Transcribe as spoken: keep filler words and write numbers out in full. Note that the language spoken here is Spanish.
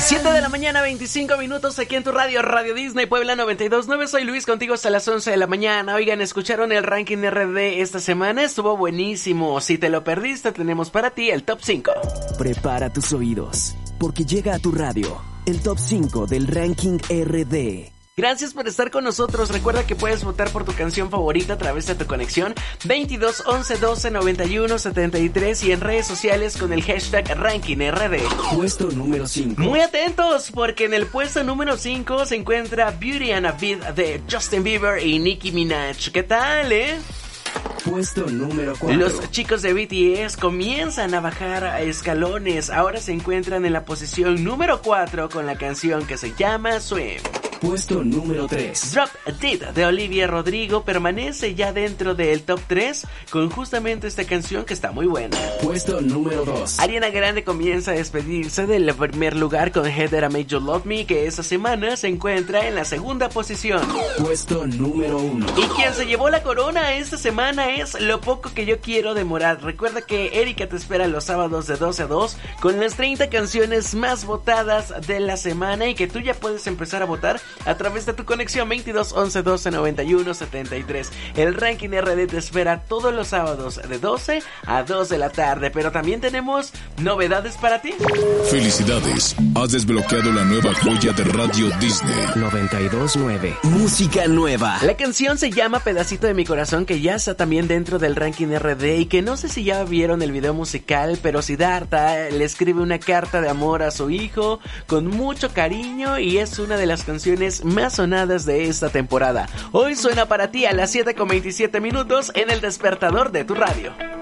siete de la mañana, veinticinco minutos aquí en tu radio, Radio Disney Puebla noventa y dos punto nueve. Soy Luis, contigo hasta las once de la mañana. Oigan, ¿escucharon el ranking R D esta semana? Estuvo buenísimo. Si te lo perdiste, tenemos para ti el top cinco. Prepara tus oídos, porque llega a tu radio el top cinco del ranking R D. Gracias por estar con nosotros. Recuerda que puedes votar por tu canción favorita a través de tu conexión veintidós once doce noventa y uno setenta y tres y en redes sociales con el hashtag Ranking R D. Puesto número cinco. Muy atentos, porque en el puesto número cinco se encuentra Beauty and a Beat de Justin Bieber y Nicki Minaj. ¿Qué tal, eh? Puesto número cuatro. Los chicos de B T S comienzan a bajar a escalones. Ahora se encuentran en la posición número cuatro con la canción que se llama Swim. Puesto número tres. Drop Dead de Olivia Rodrigo permanece ya dentro del top tres con justamente esta canción que está muy buena. Puesto número dos. Ariana Grande comienza a despedirse del primer lugar con Heather I Made You Love Me, que esta semana se encuentra en la segunda posición. Puesto número uno. Y quien se llevó la corona esta semana es Lo Poco Que Yo Quiero de Morat. Recuerda que Erika te espera los sábados de doce a dos con las treinta canciones más votadas de la semana y que tú ya puedes empezar a votar a través de tu conexión veintidós once doce noventa y uno setenta y tres. El ranking R D te espera todos los sábados de doce a dos de la tarde, pero también tenemos novedades para ti. Felicidades, has desbloqueado la nueva joya de Radio Disney noventa y dos punto nueve. Música nueva. La canción se llama Pedacito de mi Corazón, que ya está también dentro del ranking R D y que no sé si ya vieron el video musical, pero Siddhartha le escribe una carta de amor a su hijo con mucho cariño y es una de las canciones más sonadas de esta temporada. Hoy suena para ti a las siete con veintisiete minutos en el despertador de tu radio.